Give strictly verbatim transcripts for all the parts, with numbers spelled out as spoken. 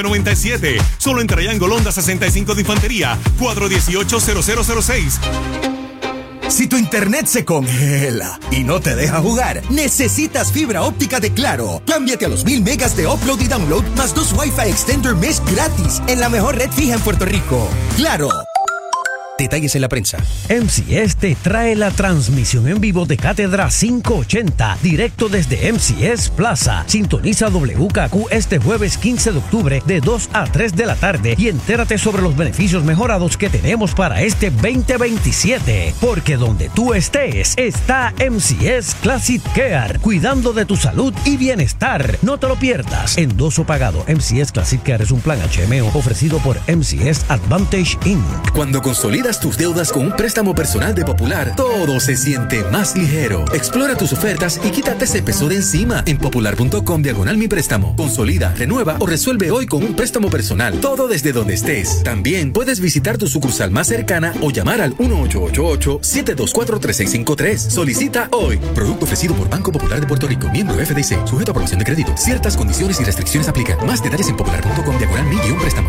nueve nueve siete. Solo en Triángulo Honda sesenta y cinco de Infantería, cuatro uno ocho, cero cero cero seis. Si tu internet se congela y no te deja jugar, necesitas fibra óptica de Claro. Cámbiate a los mil megas de upload y download más dos Wi-Fi Extender Mesh gratis en la mejor red fija en Puerto Rico. ¡Claro! Detalles en la prensa. M C S te trae la transmisión en vivo de Cátedra quinientos ochenta, directo desde M C S Plaza. Sintoniza W K Q este jueves quince de octubre de dos a tres de la tarde y entérate sobre los beneficios mejorados que tenemos para este veinte veintisiete. Porque donde tú estés, está M C S Classic Care, cuidando de tu salud y bienestar. No te lo pierdas. Endoso pagado. M C S Classic Care es un plan H M O ofrecido por M C S Advantage Incorporated. Cuando consolidas tus deudas con un préstamo personal de Popular, todo se siente más ligero. Explora tus ofertas y quítate ese peso de encima en popular punto com diagonal mi préstamo. Consolida, renueva o resuelve hoy con un préstamo personal. Todo desde donde estés. También puedes visitar tu sucursal más cercana o llamar al uno ocho ocho ocho, siete dos cuatro, tres seis cinco tres. Solicita hoy. Producto ofrecido por Banco Popular de Puerto Rico, miembro F D I C, sujeto a aprobación de crédito. Ciertas condiciones y restricciones aplican. Más detalles en popular punto com diagonal mi préstamo.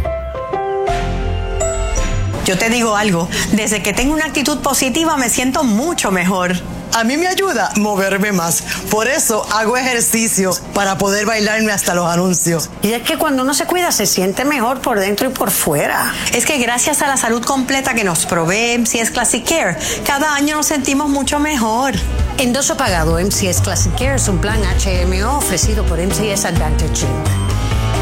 Yo te digo algo, desde que tengo una actitud positiva me siento mucho mejor. A mí me ayuda moverme más. Por eso hago ejercicio, para poder bailarme hasta los anuncios. Y es que cuando uno se cuida se siente mejor por dentro y por fuera. Es que gracias a la salud completa que nos provee M C S Classic Care, cada año nos sentimos mucho mejor. Endoso pagado M C S Classic Care es un plan H M O ofrecido por M C S Advantage Incorporated.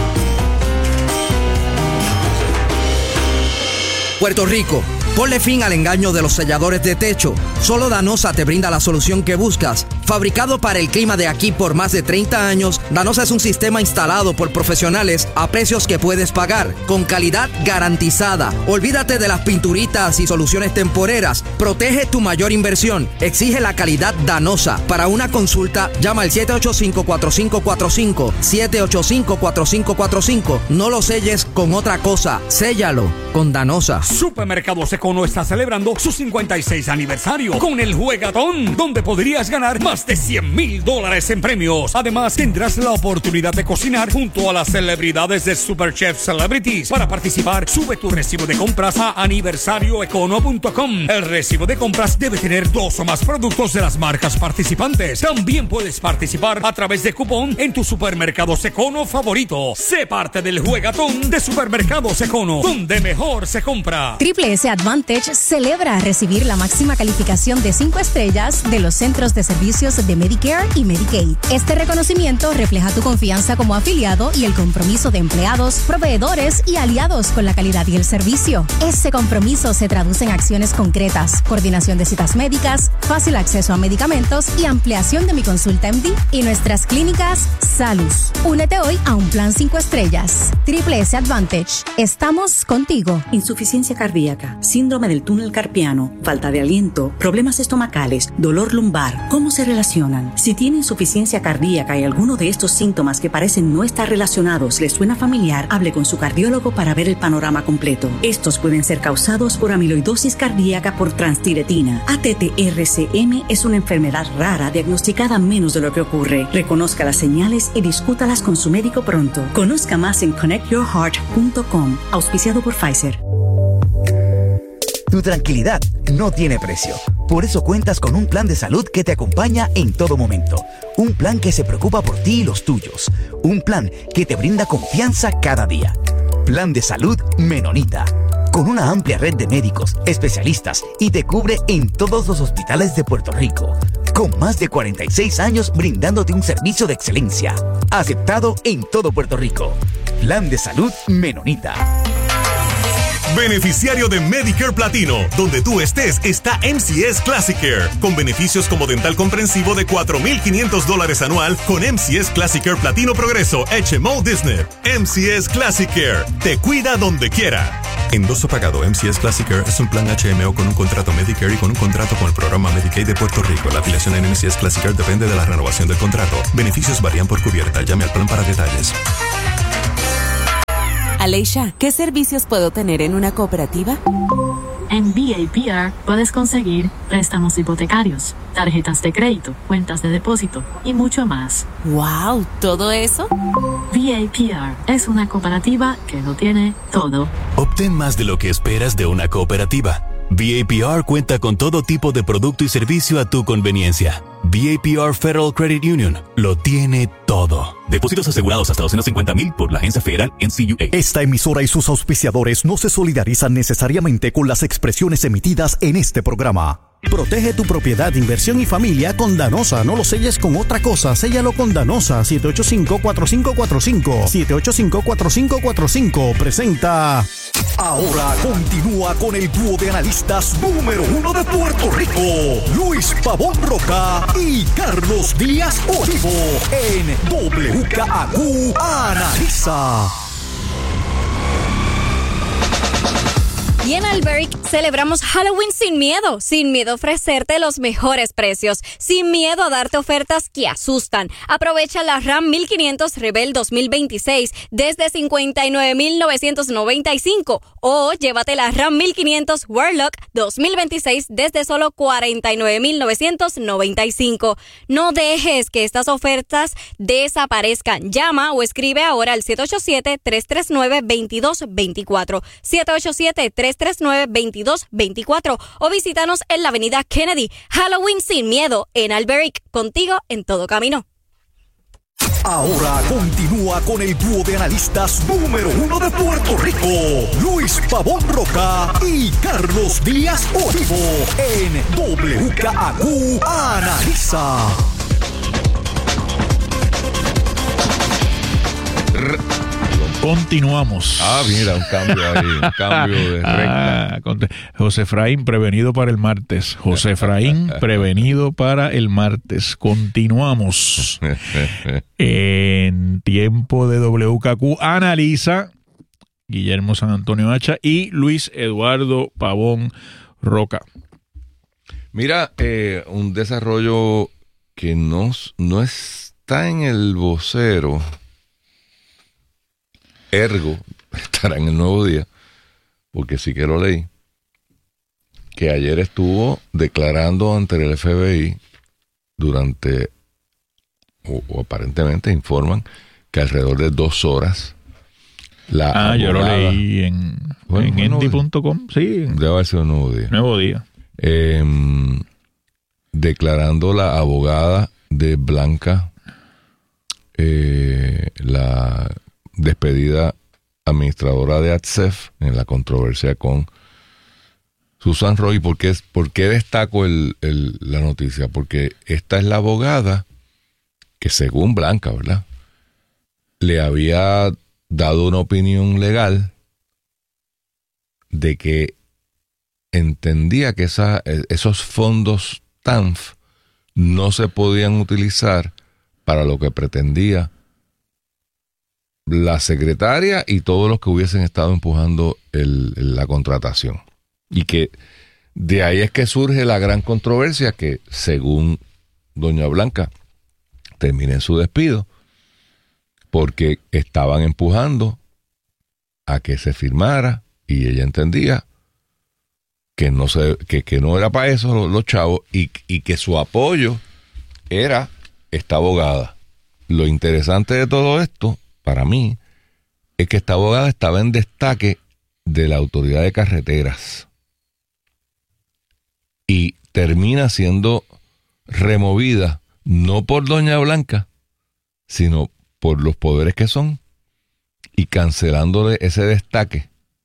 Puerto Rico, ponle fin al engaño de los selladores de techo. Solo Danosa te brinda la solución que buscas. Fabricado para el clima de aquí por más de treinta años, Danosa es un sistema instalado por profesionales a precios que puedes pagar, con calidad garantizada. Olvídate de las pinturitas y soluciones temporeras. Protege tu mayor inversión. Exige la calidad Danosa. Para una consulta, llama al siete ocho cinco, cuatro cinco cuatro cinco, siete ocho cinco, cuatro cinco cuatro cinco. No lo selles con otra cosa. Séllalo con Danosa. Supermercados Econo está celebrando su cincuenta y seis aniversario con el Juegatón, donde podrías ganar más de cien mil dólares en premios. Además, tendrás la oportunidad de cocinar junto a las celebridades de Super Chef Celebrities. Para participar, sube tu recibo de compras a aniversario econo punto com. El recibo de compras debe tener dos o más productos de las marcas participantes. También puedes participar a través de cupón en tu Supermercados Econo favorito. Sé parte del Juegatón de Supermercados Econo, donde mejor se compra. Triple S Advantage celebra recibir la máxima calificación de cinco estrellas de los centros de servicios de Medicare y Medicaid. Este reconocimiento refleja tu confianza como afiliado y el compromiso de empleados, proveedores y aliados con la calidad y el servicio. Ese compromiso se traduce en acciones concretas, coordinación de citas médicas, fácil acceso a medicamentos y ampliación de mi consulta M D y nuestras clínicas Salus. Únete hoy a un plan cinco estrellas. Triple S Advantage. Estamos contigo. Insuficiencia cardíaca, síndrome del túnel carpiano, falta de aliento, problemas estomacales, dolor lumbar. ¿Cómo se relacionan? Si tiene insuficiencia cardíaca y alguno de estos síntomas que parecen no estar relacionados le suena familiar, hable con su cardiólogo para ver el panorama completo. Estos pueden ser causados por amiloidosis cardíaca por transtiretina. A T T R C M es una enfermedad rara diagnosticada menos de lo que ocurre. Reconozca las señales y discútalas con su médico pronto. Conozca más en connect your heart punto com, auspiciado por Pfizer. Tu tranquilidad no tiene precio. Por eso cuentas con un plan de salud que te acompaña en todo momento. Un plan que se preocupa por ti y los tuyos. Un plan que te brinda confianza cada día. Plan de salud Menonita. Con una amplia red de médicos, especialistas y te cubre en todos los hospitales de Puerto Rico. Con más de cuarenta y seis años brindándote un servicio de excelencia. Aceptado en todo Puerto Rico. Plan de salud Menonita. Beneficiario de Medicare Platino. Donde tú estés está M C S Classic Care, con beneficios como dental comprensivo de cuatro mil quinientos dólares anual con M C S Classic Care Platino Progreso H M O Disney. M C S Classic Care, te cuida donde quiera. Endoso pagado. M C S Classic Care es un plan H M O con un contrato Medicare y con un contrato con el programa Medicaid de Puerto Rico. La afiliación en M C S Classic Care depende de la renovación del contrato. Beneficios varían por cubierta. Llame al plan para detalles. Aleisha, ¿qué servicios puedo tener en una cooperativa? En V A P R puedes conseguir préstamos hipotecarios, tarjetas de crédito, cuentas de depósito y mucho más. ¡Wow! ¿Todo eso? V A P R es una cooperativa que lo tiene todo. Obtén más de lo que esperas de una cooperativa. V A P R cuenta con todo tipo de producto y servicio a tu conveniencia. V A P R Federal Credit Union lo tiene todo. Depósitos asegurados hasta doscientos cincuenta mil por la agencia federal N C U A. Esta emisora y sus auspiciadores no se solidarizan necesariamente con las expresiones emitidas en este programa. Protege tu propiedad, inversión y familia con Danosa. No lo selles con otra cosa, séllalo con Danosa. siete ocho cinco, cuatro cinco cuatro cinco. siete ocho cinco, cuatro cinco cuatro cinco. Presenta. Ahora continúa con el dúo de analistas número uno de Puerto Rico, Luis Pavón Roca y Carlos Díaz Olivo, en W K A Q Analiza. Y en Alberic celebramos Halloween sin miedo, sin miedo a ofrecerte los mejores precios, sin miedo a darte ofertas que asustan. Aprovecha la RAM mil quinientos Rebel dos mil veintiséis desde cincuenta y nueve mil novecientos noventa y cinco o llévate la RAM mil quinientos Warlock dos mil veintiséis desde solo cuarenta y nueve mil novecientos noventa y cinco. No dejes que estas ofertas desaparezcan. Llama o escribe ahora al siete ocho siete, tres tres nueve, dos dos dos cuatro, siete ocho siete, tres tres nueve, dos dos dos cuatro o visítanos en la avenida Kennedy. Halloween sin miedo en Alberic, contigo en todo camino. Ahora continúa con el dúo de analistas número uno de Puerto Rico, Luis Pavón Roca y Carlos Díaz Olivo, en W K A Q Analiza. Continuamos. Ah, mira, un cambio ahí, un cambio de recta. Ah, José Efraín prevenido para el martes. José Efraín prevenido para el martes. Continuamos. En tiempo de W K Q Analiza, Guillermo San Antonio Hacha y Luis Eduardo Pavón Roca. Mira, eh, un desarrollo que no, no está en el vocero. Ergo, estará en el Nuevo Día, porque sí que lo leí, que ayer estuvo declarando ante el F B I durante, o, o aparentemente informan, que alrededor de dos horas la Ah, abogada, yo lo leí en, bueno, en bueno, endy punto com, sí. Debe haber sido el Nuevo Día. Nuevo Día. Eh, declarando la abogada de Blanca, eh, la despedida administradora de ATSEF en la controversia con Susan Roy. ¿Por qué, por qué destaco el, el, la noticia? Porque esta es la abogada que, según Blanca, ¿verdad?, le había dado una opinión legal de que entendía que esa, esos fondos T A N F no se podían utilizar para lo que pretendía la secretaria y todos los que hubiesen estado empujando el, la contratación. Y que de ahí es que surge la gran controversia que, según doña Blanca, termina en su despido porque estaban empujando a que se firmara y ella entendía que no, se, que, que no era para eso los, los chavos y, y que su apoyo era esta abogada. Lo interesante de todo esto, para mí, es que esta abogada estaba en destaque de la Autoridad de Carreteras y termina siendo removida no por doña Blanca, sino por los poderes que son, y cancelándole ese destaque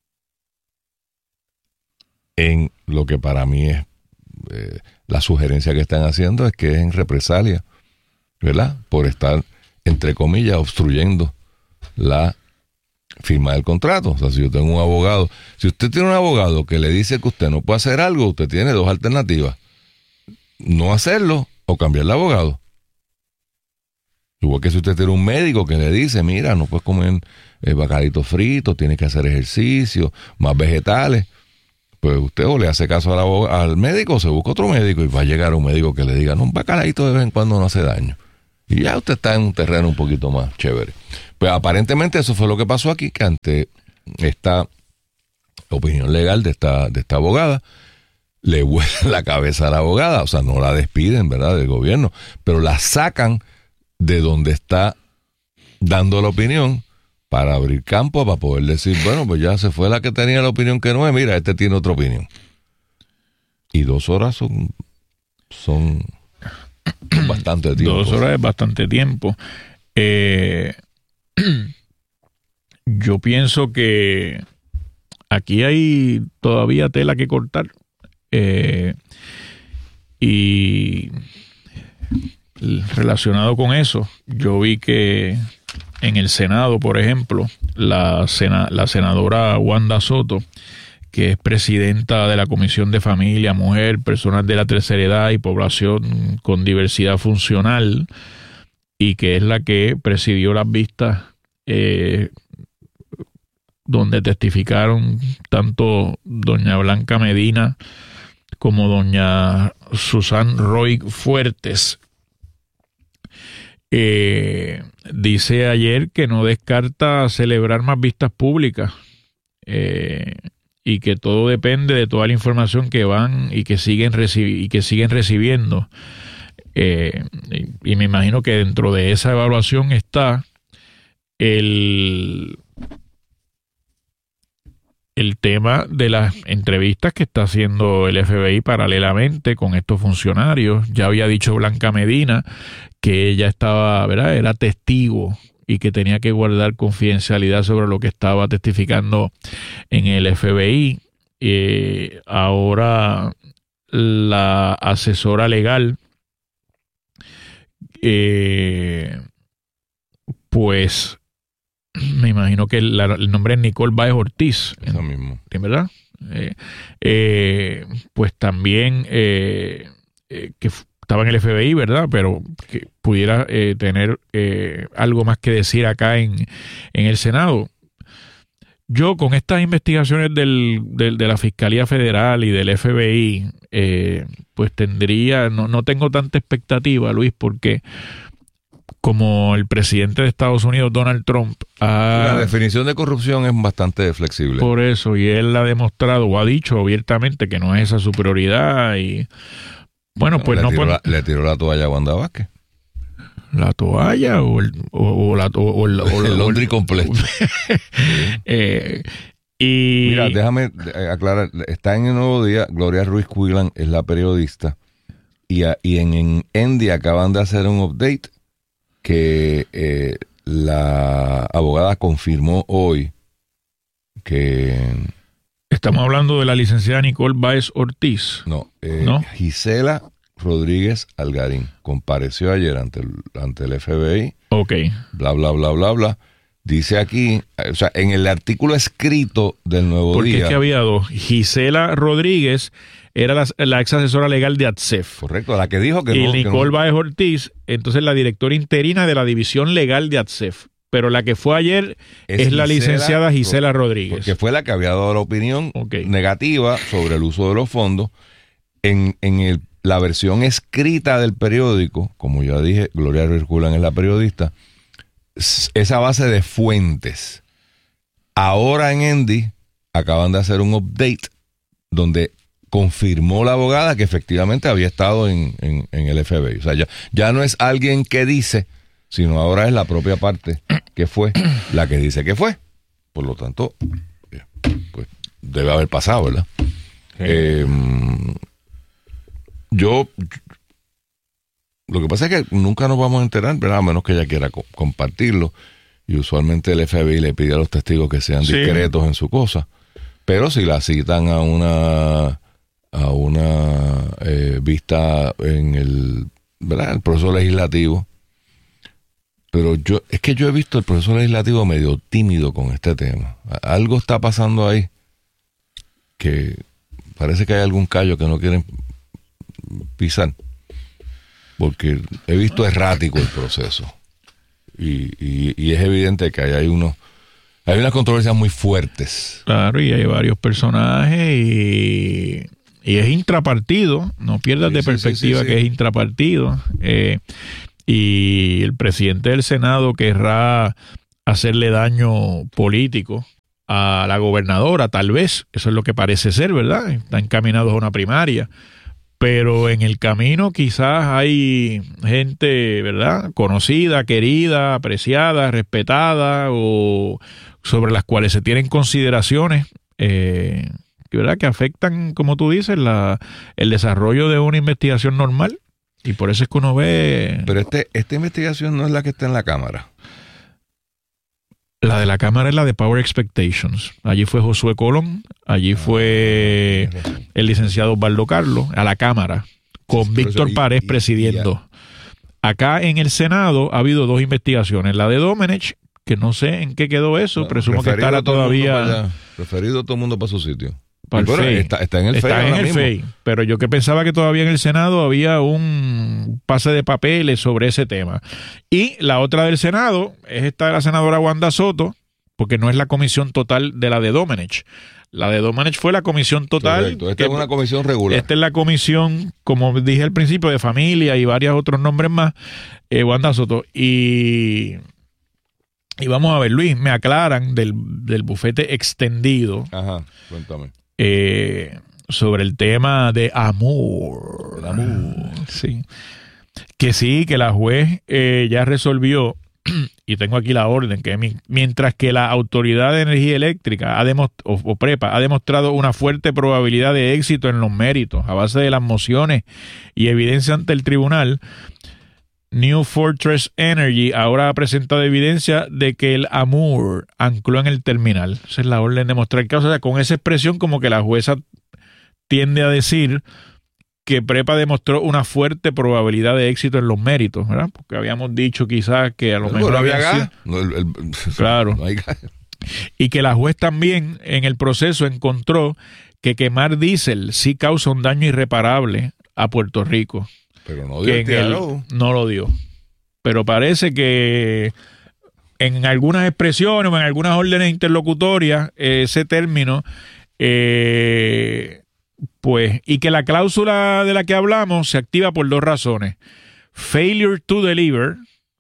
en lo que para mí es eh, la sugerencia que están haciendo es que es en represalia, ¿verdad?, por estar, entre comillas, obstruyendo la firma del contrato. O sea, si yo tengo un abogado, si usted tiene un abogado que le dice que usted no puede hacer algo, usted tiene dos alternativas: no hacerlo o cambiar de abogado. Igual que si usted tiene un médico que le dice, mira, no puedes comer eh, bacalito frito, tienes que hacer ejercicio, más vegetales, pues usted o le hace caso al, abogado, al médico, o se busca otro médico y va a llegar un médico que le diga, no, un bacalito de vez en cuando no hace daño. Y ya usted está en un terreno un poquito más chévere. Pues aparentemente eso fue lo que pasó aquí, que ante esta opinión legal de esta, de esta abogada. Le vuelan la cabeza a la abogada, o sea, no la despiden, ¿verdad?, del gobierno, pero la sacan de donde está dando la opinión para abrir campo, para poder decir, bueno, pues ya se fue la que tenía la opinión que no es, mira, este tiene otra opinión. Y dos horas son, son, son bastante tiempo. Dos horas es bastante tiempo. Eh, yo pienso que aquí hay todavía tela que cortar. Eh, y relacionado con eso, yo vi que en el Senado, por ejemplo, la, sena, la senadora Wanda Soto, que es presidenta de la Comisión de Familia, Mujer, Personas de la Tercera Edad y Población con Diversidad Funcional, y que es la que presidió las vistas eh, donde testificaron tanto doña Blanca Medina como doña Susan Roy Fuertes, eh, dice ayer que no descarta celebrar más vistas públicas eh, y que todo depende de toda la información que van y que siguen, recibi- y que siguen recibiendo. Eh, y, y me imagino que dentro de esa evaluación está el... el tema de las entrevistas que está haciendo el F B I paralelamente con estos funcionarios. Ya había dicho Blanca Medina que ella estaba, ¿verdad?, era testigo y que tenía que guardar confidencialidad sobre lo que estaba testificando en el F B I. Eh, ahora la asesora legal eh, pues me imagino que el, el nombre es Nicole Báez Ortiz. Eso mismo. ¿Verdad? Eh, eh, pues también eh, eh, que f- estaba en el F B I, ¿verdad? Pero que pudiera eh, tener eh, algo más que decir acá en, en el Senado. Yo con estas investigaciones del, del, de la Fiscalía Federal y del F B I, eh, pues tendría, no, no tengo tanta expectativa, Luis, porque como el presidente de Estados Unidos, Donald Trump, ha, la definición de corrupción es bastante flexible. Por eso, y él ha demostrado o ha dicho abiertamente que no es esa su prioridad. Y bueno, pues le no tiró puede... la, le tiró la toalla a Wanda Vázquez. ¿La toalla o el, o, o la, o, o el, o el laundry completo? eh, y Mira, déjame aclarar. Está en El Nuevo Día. Gloria Ruiz Cuilan es la periodista. Y, a, y en, en Endy acaban de hacer un update que eh, la abogada confirmó hoy que... Estamos hablando de la licenciada Nicole Báez Ortiz. No, eh, ¿no? Gisela Rodríguez Algarín compareció ayer ante el, ante el F B I. Ok. Bla, bla, bla, bla, bla. Dice aquí, o sea, en el artículo escrito del Nuevo Porque Día... Porque es que había dos. Gisela Rodríguez era la, la ex asesora legal de A T S E F. Correcto, la que dijo que y no... Y Nicole que no. Báez Ortiz, entonces la directora interina de la división legal de A T S E F. Pero la que fue ayer es, es la Gisela, licenciada Gisela Rodríguez. Porque fue la que había dado la opinión okay. negativa sobre el uso de los fondos. En, en el, la versión escrita del periódico, como ya dije, Gloria Ruiz Cuilan es la periodista, esa base de fuentes. Ahora en Endy acaban de hacer un update donde confirmó la abogada que efectivamente había estado en, en, en el F B I. O sea, ya, ya no es alguien que dice, sino ahora es la propia parte que fue la que dice que fue. Por lo tanto, pues debe haber pasado, ¿verdad? Sí. Eh, yo, lo que pasa es que nunca nos vamos a enterar, ¿verdad? A menos que ella quiera co- compartirlo. Y usualmente el F B I le pide a los testigos que sean sí. discretos en su cosa. Pero si la citan a una a una eh, vista en el, ¿verdad?, el proceso legislativo. Pero yo, es que yo he visto el proceso legislativo medio tímido con este tema. Algo está pasando ahí que parece que hay algún callo que no quieren pisar. Porque he visto errático el proceso. Y, y, y es evidente que hay, hay unos hay unas controversias muy fuertes. Claro, y hay varios personajes y, y es intrapartido. No pierdas sí, de sí, perspectiva sí, sí, sí. que es intrapartido. Eh, y el presidente del Senado querrá hacerle daño político a la gobernadora, tal vez, eso es lo que parece ser, ¿verdad? Están encaminados a una primaria, pero en el camino quizás hay gente, ¿verdad? Conocida, querida, apreciada, respetada, o sobre las cuales se tienen consideraciones, eh, ¿verdad? Que afectan, como tú dices, la, el desarrollo de una investigación normal, y por eso es que uno ve... Pero este, esta investigación no es la que está en la Cámara. La de la Cámara es la de Power Expectations. Allí fue Josué Colón, allí fue el licenciado Osvaldo Carlos, a la Cámara, con Víctor Párez presidiendo. Acá en el Senado ha habido dos investigaciones. La de Domenech, que no sé en qué quedó eso, no, presumo que estará todavía... Referido todo el mundo para su sitio. Para el bueno, F E I. Está, está en el F E I. Está en el mismo. F E I. Pero yo que pensaba que todavía en el Senado había un pase de papeles sobre ese tema. Y la otra del Senado es esta de la senadora Wanda Soto, porque no es la comisión total de la de Domenech. La de Domenech fue la comisión total. Correcto. Esta que, es una comisión regular. Esta es la comisión, como dije al principio, de familia y varios otros nombres más. Eh, Wanda Soto. Y... Y vamos a ver, Luis, me aclaran del, del bufete extendido. Ajá, cuéntame. Eh, sobre el tema de amor. El amor. Sí. Que sí, que la juez eh, ya resolvió, y tengo aquí la orden, que mi, mientras que la Autoridad de Energía Eléctrica ha demot- o, o PREPA ha demostrado una fuerte probabilidad de éxito en los méritos a base de las mociones y evidencia ante el tribunal, New Fortress Energy ahora ha presentado evidencia de que el amor ancló en el terminal. Esa es la orden de mostrar causa. O sea, con esa expresión como que la jueza tiende a decir que PREPA demostró una fuerte probabilidad de éxito en los méritos, ¿verdad? Porque habíamos dicho quizás que a lo no, mejor no había gas. Sido... No, el, el... Claro. No hay gas. Y que la juez también en el proceso encontró que quemar diésel sí causa un daño irreparable a Puerto Rico. Pero no dio el el, no lo dio. Pero parece que en algunas expresiones o en algunas órdenes interlocutorias, eh, ese término, eh, pues, y que la cláusula de la que hablamos se activa por dos razones: failure to deliver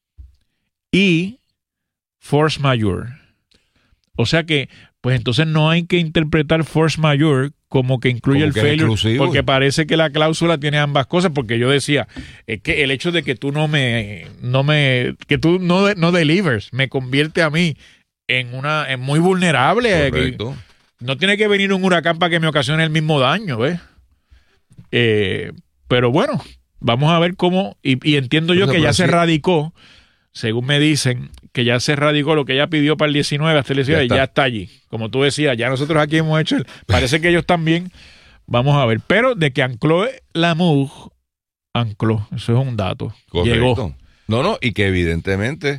y force majeure. O sea que, pues entonces no hay que interpretar force majeure como que incluye como el que failure, porque parece que la cláusula tiene ambas cosas, porque yo decía, es que el hecho de que tú no me, no me, que tú no, no delivers, me convierte a mí en una, en muy vulnerable. Correcto. No tiene que venir un huracán para que me ocasione el mismo daño, ¿ves? Eh, pero bueno, vamos a ver cómo, y, y entiendo yo que ya se radicó, según me dicen, que ya se radicó lo que ella pidió para el diecinueve hasta el diecinueve, ya está. ya está allí. Como tú decías, ya nosotros aquí hemos hecho el... Parece que ellos también, vamos a ver. Pero de que ancló la M U G, ancló. Eso es un dato. Correcto. Llegó. No, no, y que evidentemente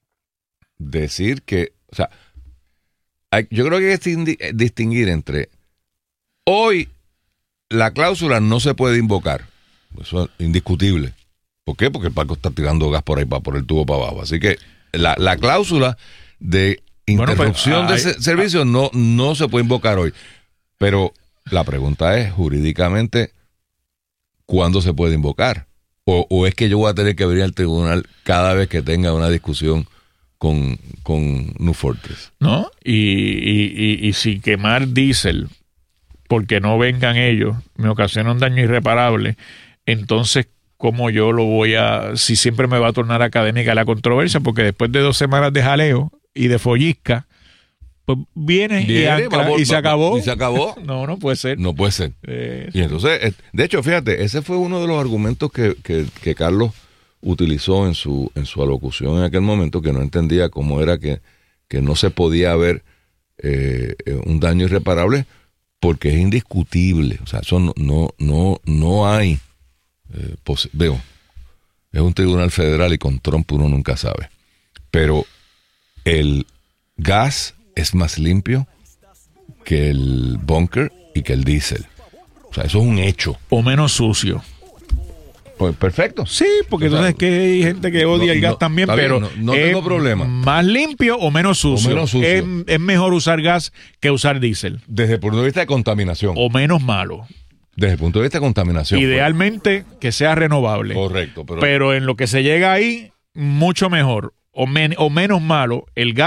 decir que... O sea, hay, yo creo que hay que distinguir entre... Hoy la cláusula no se puede invocar. Eso es indiscutible. ¿Por qué? Porque el barco está tirando gas por ahí, para, por el tubo para abajo. Así que la, la cláusula de interrupción bueno, pues, de hay, servicio no, no se puede invocar hoy. Pero la pregunta es, jurídicamente, ¿cuándo se puede invocar? O, o es que yo voy a tener que venir al tribunal cada vez que tenga una discusión con, con New Fortress. ¿No? Y, y, y, y si quemar diésel, porque no vengan ellos, me ocasiona un daño irreparable, entonces... ¿Cómo yo lo voy a, si siempre me va a tornar académica la controversia? Porque después de dos semanas de jaleo y de follisca, pues viene, viene y, ancla, vamos, y se acabó. Y se acabó. No, no puede ser. No puede ser. Eh, y entonces, de hecho, fíjate, ese fue uno de los argumentos que, que, que Carlos utilizó en su, en su alocución en aquel momento, que no entendía cómo era que, que no se podía haber eh, un daño irreparable, porque es indiscutible. O sea, eso no, no, no, no hay... Eh, pos- veo, es un tribunal federal y con Trump uno nunca sabe, pero el gas es más limpio que el bunker y que el diésel. O sea, eso es un hecho. O menos sucio. Pues perfecto. Sí, porque tú sabes que hay gente que odia no, el gas no, también, pero no, no tengo problema. Más limpio o menos sucio. O menos sucio. Es, es mejor usar gas que usar diésel. Desde el punto de vista de contaminación. O menos malo. Desde el punto de vista de contaminación. Idealmente pues. que sea renovable. Correcto. Pero... pero en lo que se llega ahí, mucho mejor o, men- o menos malo el gas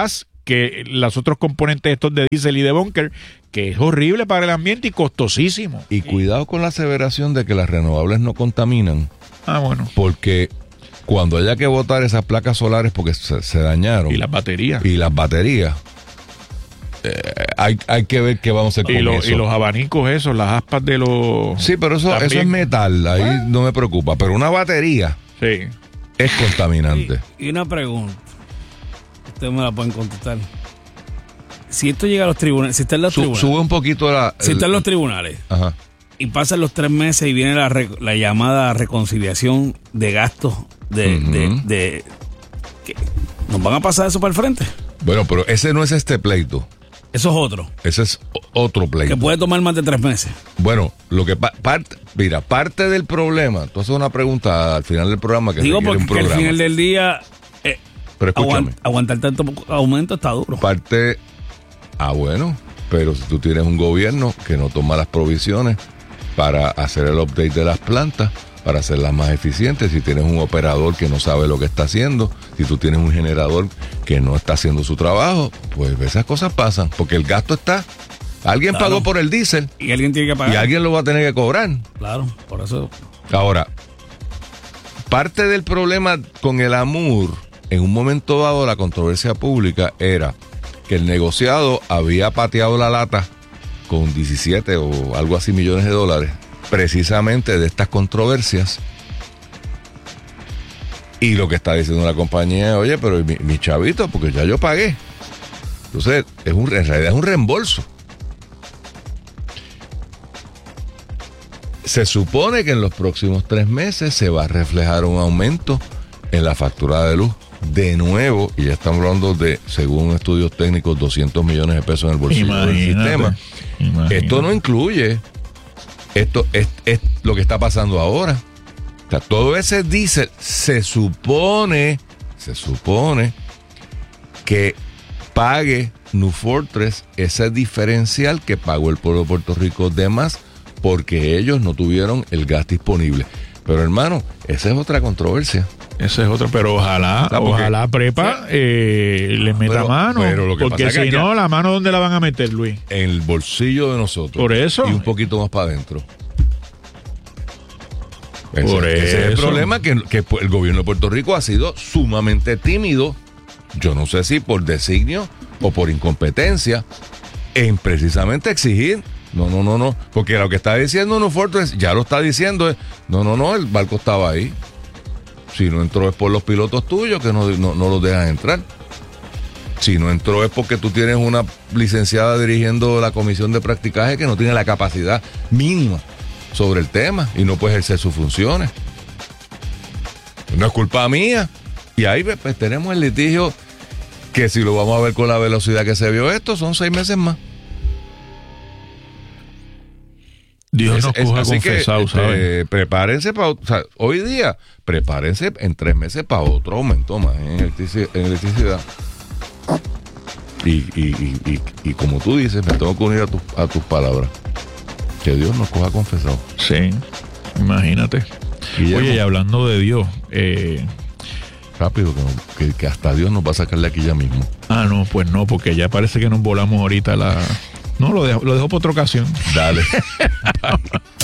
que los otros componentes estos de diésel y de búnker, que es horrible para el ambiente y costosísimo. Y cuidado con la aseveración de que las renovables no contaminan. Ah, bueno. Porque cuando haya que botar esas placas solares porque se, se dañaron. Y las baterías. Y las baterías. Eh, hay, hay que ver qué vamos a hacer y con lo, eso. Y los abanicos esos, las aspas de los... Sí, pero eso, eso es metal, ahí ¿Ah? no me preocupa. Pero una batería sí. es contaminante. Y, y una pregunta. Ustedes me la pueden contestar. Si esto llega a los tribunales, si está en los Su, tribunales. Sube un poquito la... Si está en los tribunales. Ajá. Y pasan los tres meses y viene la, la llamada reconciliación de gastos de... Uh-huh. de, de ¿qué? ¿Nos van a pasar eso para el frente? Bueno, pero ese no es este pleito. Eso es otro. Ese es otro pleito. Que puede tomar más de tres meses. Bueno, lo que pa- parte, mira, parte del problema, tú haces una pregunta al final del programa que digo porque un programa. al final del día eh, pero escúchame, aguant- aguantar tanto aumento está duro. Parte, ah bueno, pero si tú tienes un gobierno que no toma las provisiones para hacer el update de las plantas, para hacerlas más eficientes, si tienes un operador que no sabe lo que está haciendo, si tú tienes un generador que no está haciendo su trabajo, pues esas cosas pasan, porque el gasto está. Alguien claro. pagó por el diésel. Y alguien tiene que pagar. Y alguien lo va a tener que cobrar. Claro, por eso. Ahora, parte del problema con el AMUR, en un momento dado la controversia pública era que el negociado había pateado la lata con diecisiete o algo así millones de dólares, precisamente de estas controversias. Y lo que está diciendo la compañía es, oye, pero mi, mi chavito, porque ya yo pagué. Entonces, es un, en realidad es un reembolso. Se supone que en los próximos tres meses se va a reflejar un aumento en la factura de luz. De nuevo, y ya estamos hablando de, según estudios técnicos, doscientos millones de pesos en el bolsillo imagínate, del sistema. Imagínate. Esto no incluye... Esto es, es lo que está pasando ahora. O sea, todo ese diésel se supone, se supone que pague New Fortress ese diferencial que pagó el pueblo de Puerto Rico de más porque ellos no tuvieron el gas disponible. Pero hermano, esa es otra controversia. Esa es otra, pero ojalá, porque, ojalá Prepa eh, le meta pero, mano. Pero lo que porque pasa si no, aquí, la mano ¿dónde la van a meter, Luis? En el bolsillo de nosotros. Por eso. Y un poquito más para adentro. Ese, Por ese eso. es el problema, que, que el gobierno de Puerto Rico ha sido sumamente tímido. Yo no sé si por designio o por incompetencia en precisamente exigir. No, no, no, no. Porque lo que está diciendo New Fortress ya lo está diciendo. Es, no, no, no, el barco estaba ahí. Si no entró es por los pilotos tuyos que no, no, no los dejan entrar. Si no entró es porque tú tienes una licenciada dirigiendo la comisión de practicaje que no tiene la capacidad mínima sobre el tema y no puede ejercer sus funciones. No es culpa mía. Y ahí pues, tenemos el litigio que si lo vamos a ver con la velocidad que se vio esto, son seis meses más. Dios es, nos es, coja así confesado, que, ¿sabes? Eh, prepárense para, o sea, hoy día, prepárense en tres meses para otro aumento más en electricidad. En electricidad. Y, y, y, y, y como tú dices, me tengo que unir a, tu, a tus palabras. Que Dios nos coja confesado. Sí, imagínate. Guillermo, oye, y hablando de Dios, eh, rápido, que, que, que hasta Dios nos va a sacar de aquí ya mismo. Ah, no, pues no, porque ya parece que nos volamos ahorita la... No, lo dejo, lo dejo por otra ocasión. Dale. Bye.